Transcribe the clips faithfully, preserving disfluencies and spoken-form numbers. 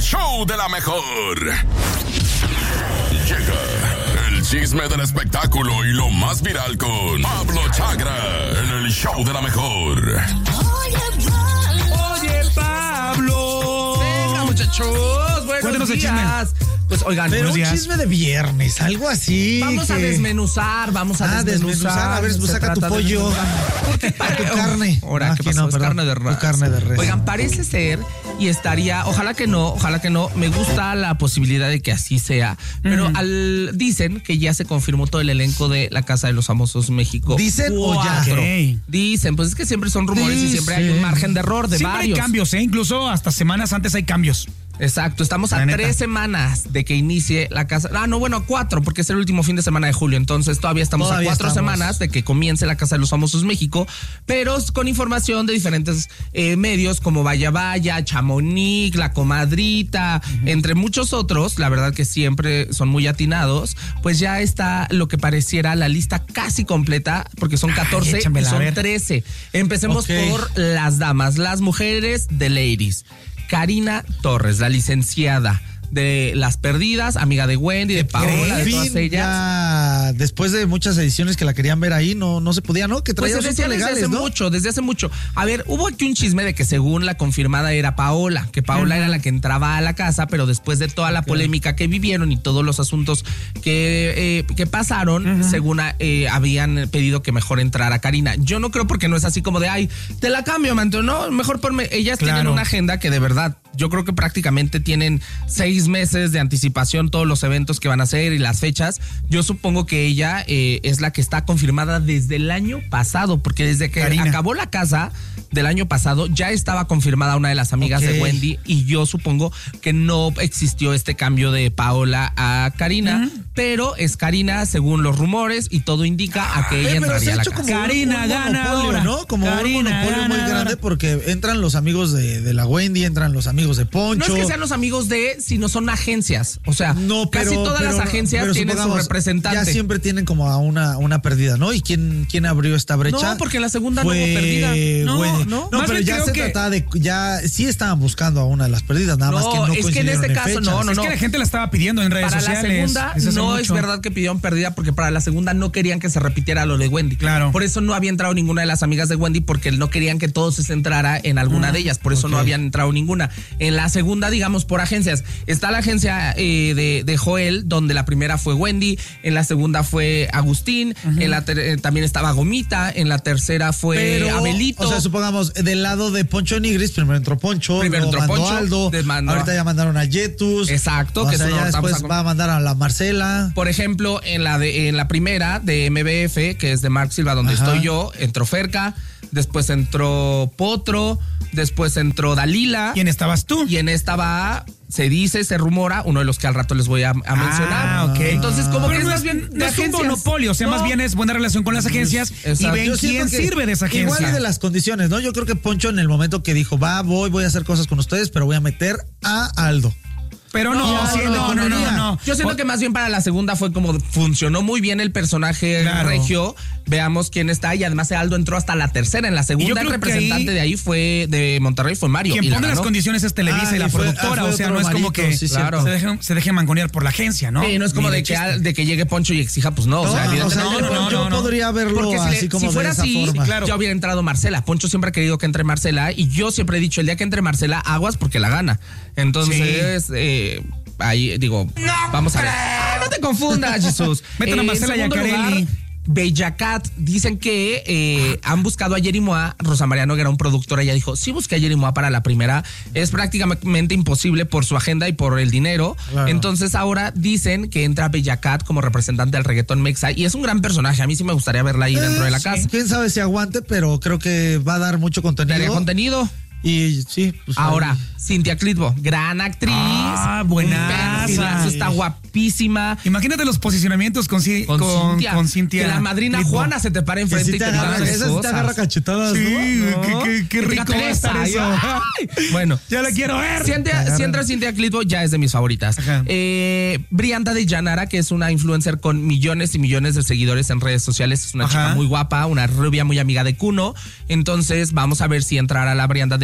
show de la mejor. Llega el chisme del espectáculo y lo más viral con Pablo Chagra en el show de la mejor. Oye, Pablo. Venga, muchachos. Buenos Cuéntanos el chisme. días. Pues oigan, Pero un días. chisme de viernes, algo así. vamos que... a desmenuzar, vamos a Ah, desmenuzar. desmenuzar. A ver, pues Se saca tu trata de pollo. desmenuzar. Tu carne. Ahora, Ah, ¿qué aquí pasó? no, Es perdón. carne de Tu res. carne de res. Oigan, parece ser y estaría, ojalá que no, ojalá que no, me gusta la posibilidad de que así sea, pero Mm. al dicen que ya se confirmó todo el elenco de La Casa de los Famosos México. ¿Dicen o ya? Cuatro. Ok. Dicen, pues es que siempre son rumores y siempre hay un Dicen. margen de error de Siempre varios. hay cambios, ¿eh? Incluso hasta semanas antes hay cambios. Exacto, estamos a La neta. tres semanas de que inicie la casa. Ah, no, bueno, a cuatro, porque es el último fin de semana de julio. Entonces todavía estamos Todavía a cuatro estamos. semanas de que comience la Casa de los Famosos México, pero con información de diferentes eh, medios como Vaya Vaya, Chamonix, La Comadrita, uh-huh. entre muchos otros, la verdad que siempre son muy atinados, pues ya está lo que pareciera la lista casi completa, porque son catorce Ay, échamela, y a son ver. trece. Empecemos Ok. por las damas, las mujeres de ladies. Karina Torres, la licenciada de Las Perdidas, amiga de Wendy, de Paola, de En todas fin, ellas. ya después de muchas ediciones que la querían ver ahí, no, no se podía, ¿no? Que Pues traía se asuntos decía desde legales, hace ¿no? mucho, desde hace mucho. A ver, hubo aquí un chisme de que según la confirmada era Paola, que Paola Ujú. era la que entraba a la casa, pero después de toda la polémica que vivieron y todos los asuntos que, eh, que pasaron, Ujú. según eh, habían pedido que mejor entrara Karina. Yo no creo porque no es así como de, ay, te la cambio, manto, no, mejor ponme. Ellas Claro. tienen una agenda que de verdad, yo creo que prácticamente tienen seis meses de anticipación todos los eventos que van a hacer y las fechas. Yo supongo que ella eh, es la que está confirmada desde el año pasado, porque desde que Karina. acabó la casa del año pasado ya estaba confirmada una de las amigas Ok. de Wendy y yo supongo que no existió este cambio de Paola a Karina, Ujú. pero es Karina según los rumores y todo indica a que ella Eh, pero entraría se ha a la hecho casa. como Karina un, un ganadora. monopolio, ¿no? Como Karina un monopolio muy ganadora. grande porque entran los amigos de, de la Wendy, entran los amigos de No Poncho. es que sean los amigos de, sino son agencias. O sea, No, pero, casi todas pero- las agencias pero tienen su supongamos, representante. Ya siempre tienen como a una, una perdida, ¿no? ¿Y quién, quién abrió esta brecha? No, porque en la segunda no Fue hubo perdida. No, Wendy. no. No, Más pero bien ya creo se que- trataba de. Ya sí estaban buscando a una de las perdidas, nada más No, que no es que en coincidieron este caso, fechas. no, no, Es que la gente la estaba pidiendo en redes Para sociales. la segunda desde hace no es mucho. verdad que pidieron pérdida porque para la segunda no querían que se repitiera lo de Wendy. Claro. Por eso no había entrado ninguna de las amigas de Wendy porque no querían que todo se centrara en alguna Ah, de ellas. Por eso ok. no habían entrado ninguna. En la segunda, digamos, por agencias. Está la agencia eh, de, de Joel, donde la primera fue Wendy, en la segunda fue Agustín, en la ter- eh, también estaba Gomita, en la tercera fue Pero, Abelito. o sea, supongamos, del lado de Poncho Nigris, primero entró Poncho, Primero luego entró mandó Poncho, Aldo, des- mandó- ahorita ya mandaron a Yetus. Exacto, o que sea, eso no ya lo estamos después a- va a mandar a la Marcela. Por ejemplo, en la de en la primera de M B F, que es de Mark Silva, donde Ajá. estoy yo, entró Ferca, después entró Potro, después entró Dalila. ¿Quién estabas tú? Y en esta va, se dice, se rumora, uno de los que al rato les voy a, a mencionar. Ah, ok. Entonces, como Pero que es no más es, bien de no es un agencias. monopolio, o sea, No. más bien es buena relación con las agencias y Exacto. ven Yo siento quién que sirve de esa agencia. Igual y de las condiciones, ¿no? Yo creo que Poncho en el momento que dijo, va, voy, voy a hacer cosas con ustedes, pero voy a meter a Aldo. Pero no, No, sí, no, no, no, no, no, no. Yo siento que más bien para la segunda fue como funcionó muy bien el personaje Claro. regio. Veamos quién está. Y además Aldo entró hasta la tercera. En la Y yo segunda, el creo que representante ahí- de ahí fue de Monterrey, fue Mario. Quien y la pone las ganó. condiciones es Televisa Ah, y la y fue- productora, ah, fue o sea, otro no es como marito, que sí, claro. se dejen, se dejen mangonear por la agencia, ¿no? Sí, no es como Ni de que, chiste. al- de que llegue Poncho y exija, pues no. o sea, No, evidentemente o sea, no, yo, no, yo no, no. podría verlo Porque si, así le- como si fuera de esa así, forma. claro, ya hubiera entrado Marcela. Poncho siempre ha querido que entre Marcela y yo siempre he dicho, el día que entre Marcela, aguas porque la gana. Entonces, eh, ahí digo, vamos a ver. Ah, no te confundas, Jesús. Metan a Eh, Marcela en y a segundo Carelli. lugar, Bella Cat, dicen que eh, han buscado a Jerry Moa. Rosa María Noguera, un productora, ella dijo, sí busqué a Jerry Moa para la primera. Es prácticamente imposible por su agenda y por el dinero. Claro. Entonces ahora dicen que entra Bella Cat como representante del reggaetón mexa y es un gran personaje. A mí sí me gustaría verla ahí dentro de la Eh, casa. Quién sabe si aguante, pero creo que va a dar mucho contenido. Daría contenido. Y sí, pues Ahora, ahí. Cintia Clitbo, gran actriz. Ah, buenaza. Perfilazo, está guapísima. Imagínate los posicionamientos con, Ci- Con, con, Cintia, con Cintia. Que la madrina Clitbo. Juana se te para Que enfrente sí y te te agarra, diga esa sí te cosas. agarra cachetadas, Sí, ¿no? qué, qué- qué Que te rico diga, va a estar Teresa, eso. ay. Bueno, Ya la quiero ver. Cintia, si entra Cintia Clitbo, ya es de mis favoritas. Ajá. Eh, Brianda de Llanara, que es una influencer con millones y millones de seguidores en redes sociales, es una Ajá. chica muy guapa, una rubia muy amiga de Kuno. Entonces, vamos a ver si entrará la Brianda de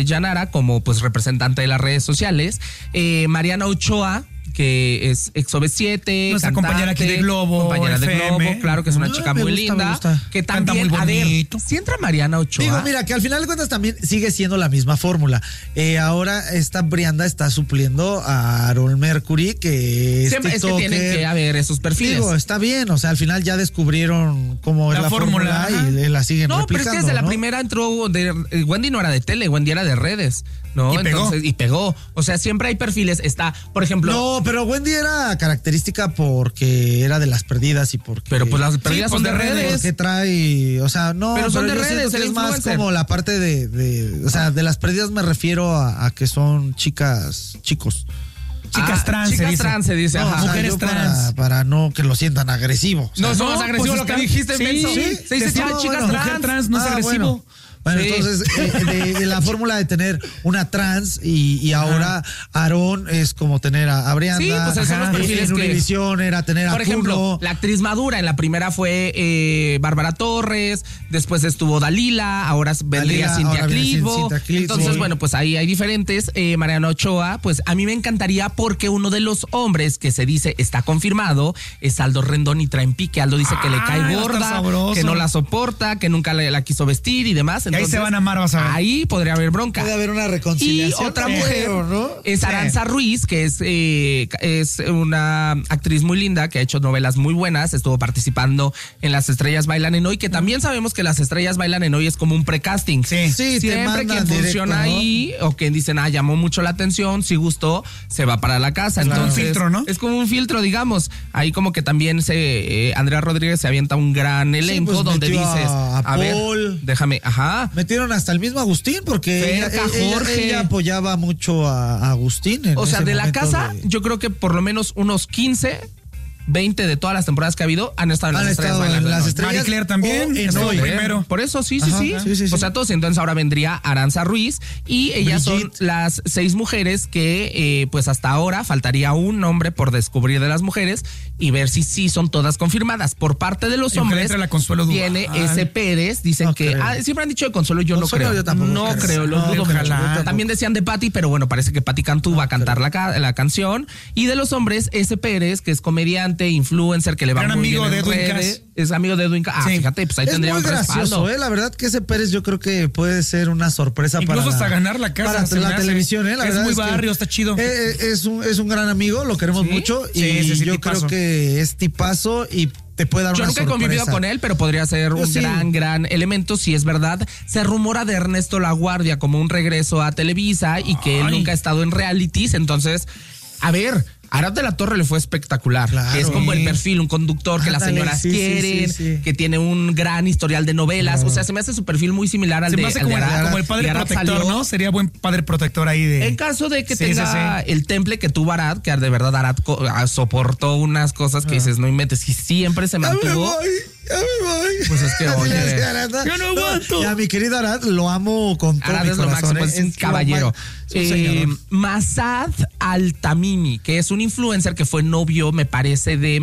Avellanara como pues representante de las redes sociales, eh, Mariana Ochoa, que es ex O V siete, nuestra cantante, compañera aquí de Globo, compañera de F M. Globo, claro que es una Ah, chica me muy gusta, me linda, gusta. que Canta también, muy a ver, bonito. si entra Mariana Ochoa. Digo, mira, que al final de cuentas también sigue siendo la misma fórmula. Eh, ahora esta Brianda está supliendo a Aaron Mercury, que es Siempre es que tiktoker. tienen que haber esos perfiles. Digo, está bien, o sea, al final ya descubrieron cómo es La la fórmula, fórmula, y le- la siguen No, pero es replicando, que desde la ¿no? primera entró de, eh, Wendy no era de tele, Wendy era de redes, ¿no? Y pegó. Entonces, y pegó. O sea, siempre hay perfiles. Está, por ejemplo. No, pero Wendy era característica porque era de las perdidas y porque... Pero pues las perdidas pues son de de redes. redes. que trae, o sea, no, Pero son de yo redes, siento que el es más influencer. como la parte de, de, o sea, de las perdidas me refiero a, a que son chicas, chicos. Chicas Ah, trans, se Chicas dice. trans se dice, No, ajá. o sea, mujeres yo para- trans. Para, no que lo sientan agresivo. o sea, No, eso no, es agresivo pues lo que está- dijiste, sí, menso. sí, Se dice decía, chicas bueno, trans. mujer trans no es Ah, agresivo. Bueno, Bueno, Sí. entonces, eh, de, de la fórmula de tener una trans y, y ahora Aarón es como tener a, a Brianda. Sí, pues esos son los Ajá. perfiles En que- Univisión era tener Por a ejemplo, Kuno. la actriz madura, en la primera fue eh, Bárbara Torres, después estuvo Dalila, ahora vendría Dalila, Cintia ahora viene Clitbo. Cintia Clitbo. Entonces, Sí. bueno, pues ahí hay diferentes. Eh, Mariana Ochoa, pues a mí me encantaría porque uno de los hombres que se dice está confirmado es Aldo Rendón y traen pique. Aldo dice que le Ay, cae va a estar gorda, sabroso. que no la soporta, que nunca le- la quiso vestir y demás. Y ahí Entonces, se van a amar, vas a ver. Ahí podría haber bronca. Puede haber una Y reconciliación. otra Sí. mujer ¿no? es Sí. Aranza Ruiz, que es, eh, es una actriz muy linda que ha hecho novelas muy buenas. Estuvo participando en Las Estrellas Bailan en Hoy, que también sabemos que Las Estrellas Bailan en Hoy es como un precasting. Sí. Sí, te Siempre mandan quien directo, funciona ¿no? ahí o quien dicen, ah, llamó mucho la atención, si gustó, se va para la casa. Es como un Entonces, filtro, ¿no? Es como un filtro, digamos. Ahí como que también se eh, Andrea Rodríguez se avienta un gran elenco pues, donde metió dices, a- a a, ver, Paul. déjame, ajá. Metieron hasta el mismo Agustín porque ella, Ferca, ella- Jorge. ella apoyaba mucho a, a Agustín. en O sea, ese de la momento casa, de- yo creo que por lo menos unos quince, veinte de todas las temporadas que ha habido han estado en Han las estrellas estado en bailando. las estrellas. Marie Claire también, o en estuvo Hoy. primero. Por eso, sí, sí, Ajá, sí. sí, sí, sí. O sea, todos. Entonces ahora vendría Aranza Ruiz y ellas Brigitte. son las seis mujeres que, eh, pues hasta ahora faltaría un nombre por descubrir de las mujeres y ver si sí son todas confirmadas. Por parte de los Yo creo que hombres, entra la Consuelo Duval. viene ese Pérez. Dicen No que, creo. ah, siempre han dicho de Consuelo, yo Consuelo no creo. yo tampoco no creo. creo, lo No, dudo ojalá. mucho. Tampoco. También decían de Patti, pero bueno, parece que Patti Cantú va a cantar la, ca- la canción. Y de los hombres, ese Pérez, que es comediante, influencer, que le va Gran muy amigo bien de en Edwin redes. Cass. Es amigo de Edwin Cass. Ah, Sí. fíjate, pues ahí Es tendría muy un respaldo. gracioso, ¿eh? La verdad que ese Pérez yo creo que puede ser una sorpresa Incluso para hasta ganar la casa, para se me la hace. televisión, ¿eh? La Es verdad muy que, barrio, está chido. eh, eh, es, un, es un gran amigo, lo queremos ¿Sí? mucho y Sí, sí, sí, yo tipazo. creo que es tipazo y te puede dar Yo una nunca he sorpresa. convivido con él, pero podría ser Yo un sí. gran, gran elemento, si es verdad. Se rumora de Ernesto La Guardia como un regreso a Televisa y que él Ay. nunca ha estado en realities. Entonces, a ver, Arad de la Torre le fue espectacular. Claro. Que es como el Sí. perfil, un conductor que las Ándale, señoras sí, sí, quieren, sí, sí. que tiene un gran historial de novelas. O sea, se me hace su perfil muy similar al Se de, me hace al de como, el- Arad. como el Y padre Arad protector, salió- ¿no? Sería buen padre protector ahí de... En caso de que Sí, tenga sí, sí. el temple que tuvo Arad, que de verdad Arad co- ah, soportó unas cosas que dices, no inventes, y siempre se Ya me mantuvo. voy, ya me voy. Pues es que, Así oye. le decía Arad, Yo no aguanto. Y a mi querido Arad lo amo con todo Arad mi es lo corazón. máximo, es un lo caballero. más- es un Eh, señorón. Masad Altamimi, que es un influencer que fue novio, me parece, de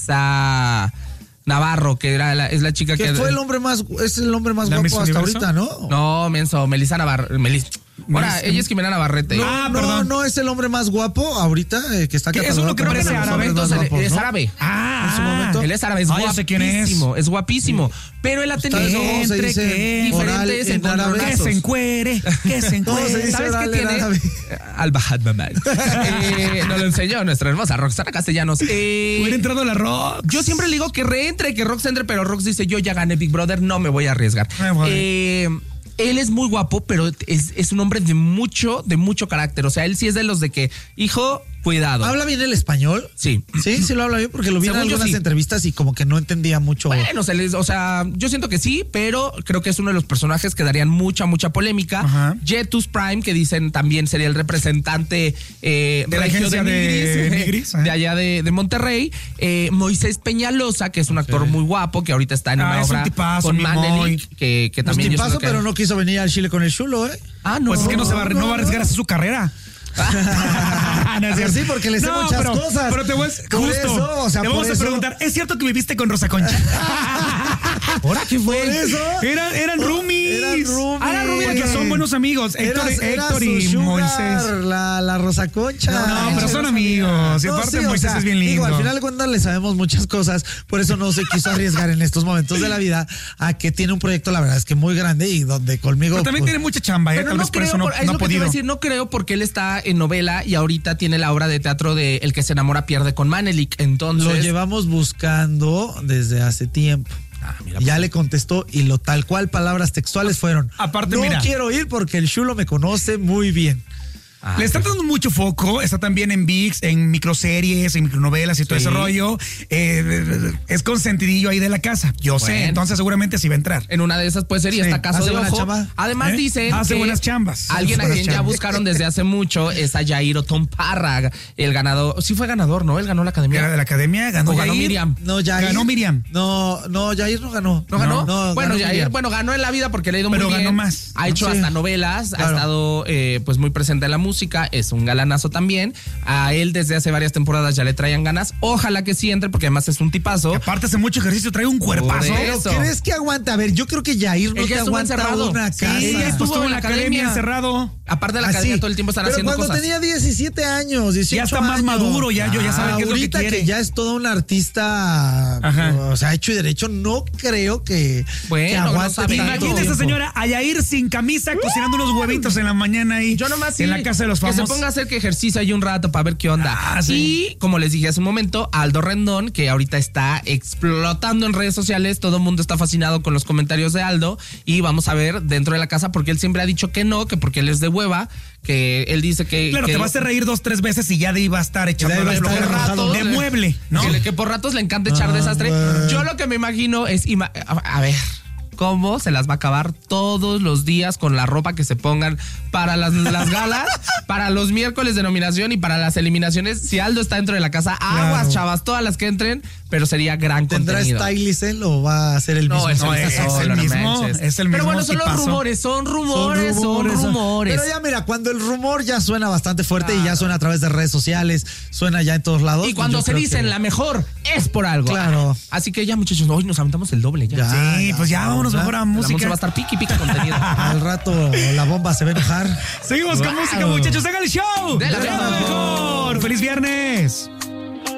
Melissa Navarro, que era la- es la chica que... Que fue el hombre más, es el hombre más ¿La guapo Miss hasta Universo? ahorita, ¿no? No, menso, Melissa Navarro. Melis... Ahora, Miss- ella es Jimena Navarrete. No, Ah, no, perdón. no es el hombre más guapo ahorita eh, que está ¿Qué? Es catalogado uno que como parece uno de los árabe, hombres más Entonces, guapos, es ¿no? árabe. Ah, En su momento. Él es árabe, es Ah, ya sé quién es. guapísimo, es guapísimo. Pero él ha tenido ¿Sabes cómo se entre dice que oral diferentes en árabe? Que encontronazos. se encuere, que se ¿Cómo se encuere. dice ¿Sabes qué oral en tiene? árabe? Al Bahad Mamad. Eh, nos lo enseñó nuestra hermosa Roxana Castellanos. Eh, Hubiera entrado la rock. yo siempre le digo que reentre, que Rox entre, pero Rox dice, yo ya gané Big Brother, no me voy a arriesgar. Me voy. Eh, él es muy guapo, pero es, es un hombre de mucho, de mucho carácter. O sea, él sí es de los de que, hijo, cuidado. ¿Habla bien el español? Sí. Sí, sí lo habla bien porque lo vi en Según yo, algunas sí. entrevistas y como que no entendía mucho. Bueno, se les, o sea, yo siento que sí, pero creo que es uno de los personajes que darían mucha, mucha polémica. Ajá. Jetus Prime, que dicen también sería el representante eh, De la regio agencia de Nigris, Nigris, de ajá. allá de, de Monterrey. Eh, Moisés Peñalosa, que es un actor muy guapo, que ahorita está en Ah, una es un obra tipazo, con mi Manelik, Moy. que, que Pues también yo tipazo, siento que- pero no quiso venir al Chile con el chulo, ¿eh? Ah, no. Pues es que no se va, a- no va a arriesgar así su carrera. No es cierto. Sí, porque le sé No, muchas pero- cosas. Pero te voy a, Por justo, eso, o sea, te por vamos a eso- preguntar, ¿es cierto que viviste con Rosa Concha? ¿Ahora qué fue? Por eso. Eran, eran roomies. Era Rubis. Rubis. Alan Rubis. Porque son buenos amigos. Héctor, Era- era Héctor su y sugar, Moisés. La, la Rosa Concha. No, pero son amigos. Y No, aparte sí, o Moisés sea, es bien lindo. Digo, al final de cuentas le sabemos muchas cosas, por eso no se quiso arriesgar en estos momentos de la vida a que tiene un proyecto, la verdad es que muy grande y donde conmigo. Pero también pues, tiene mucha chamba, ¿eh? Pero Tal no vez por creo, eso no, por- es no ha lo que te iba podido. a decir, no creo porque él está en novela y ahorita tiene la obra de teatro de El que se enamora pierde con Manelik. Entonces, Lo llevamos buscando desde hace tiempo. Ah, mira, ya pues, le contestó y lo tal cual palabras textuales fueron. Aparte, no mira. quiero ir porque el Chulo me conoce muy bien. ah, Le está dando mucho foco, está también en V I X, en microseries, en micronovelas y todo Sí. ese rollo. Eh, es consentidillo ahí de la casa, yo sé, Bueno. entonces seguramente sí va a entrar. En una de esas pues sería Sí, esta caso hace de buena ojo. chamba. Además ¿Eh? dicen Hace que buenas chambas. alguien a Buenas quien ya chambas. buscaron desde hace mucho es a Yair Otón Parra, el ganador. Sí fue ganador, ¿no? Él ganó la Era academia. de la academia, ganó, O ganó Yair. Miriam. No, Jair. Ganó Miriam. No, no, Jair no ganó. ¿No ganó? No, bueno, ganó Yair, Miriam. bueno, ganó en la vida porque le ha ido Pero muy bien. ganó más, Ha ¿no? hecho Sí. hasta novelas, ha Claro. estado eh, pues muy presente en la música, es un galanazo también. A él desde hace varias temporadas ya le traían ganas. Ojalá que sí entre porque además es un tipazo. Aparte hace mucho ejercicio, trae un cuerpazo. Por Pero eso. ¿crees que aguanta? A ver, yo creo que Jair no Él ya te estuvo aguanta encerrado. una Sí, casa. ella Pues estuvo estuvo en la academia encerrado. Aparte de la Así. academia todo el tiempo están Pero haciendo cuando cosas. tenía diecisiete años, dieciocho Ya está más años. maduro, ya, yo ya sabe qué es lo que Ahorita quiere. ya es todo un artista, Ajá. o sea, hecho y derecho, no creo que, Bueno, que no aguante sabemos. tanto Imagínese, tiempo. señora, a Yair sin camisa, cocinando unos huevitos en la mañana ahí. Yo nomás sí, en la casa de los que famosos. se ponga a hacer que ejercicio ahí un rato para ver qué onda. Ah, sí. Y como les dije hace un momento, Aldo Rendón, que ahorita está explotando en redes sociales, todo el mundo está fascinado con los comentarios de Aldo y vamos a ver dentro de la casa porque él siempre ha dicho que no, que porque él es de hueva, que él dice que... Claro, que te vas a hacer reír dos, tres veces y ya de iba a estar echando Ya iba a de estar flojera. enojado. De mueble, ¿no? Que, le- que por ratos le encanta echar Ah, desastre. bueno. Yo lo que me imagino es, ima- a, a ver, cómo se las va a acabar todos los días con la ropa que se pongan para las, las galas, para los miércoles de nominación y para las eliminaciones. Si Aldo está dentro de la casa, aguas, Claro. chavas, todas las que entren, pero sería gran ¿Tendrá contenido. stylist él o va a ser el mismo? No, es, No, el, es- es el mismo, es el Pero mismo bueno, son los tipazo. rumores, son rumores, son rumores. Pero ya mira, cuando el rumor ya suena bastante fuerte y ya suena a través de redes sociales, suena ya en todos lados. Y pues cuando yo se creo dicen que- la mejor, es por algo. Claro. Así que ya, muchachos, hoy nos aventamos el doble ya. Ya. Sí, pues ya vámonos ya. mejor a La Monse música. va a estar piqui piqui contenido. Al rato la bomba se va a enojar. Seguimos con Wow. música, muchachos. ¡Hagan el show! De la ¡De la mejor. mejor! ¡Feliz viernes!